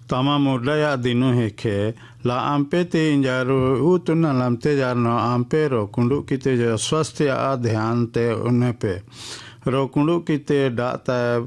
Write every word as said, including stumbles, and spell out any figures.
Tama mudaya dinu heke la ampete injaru utuna lamte jarno ampero kundu kite jo swasthya ध्यान ते उन्हें पे रो कुंडू की ते डाता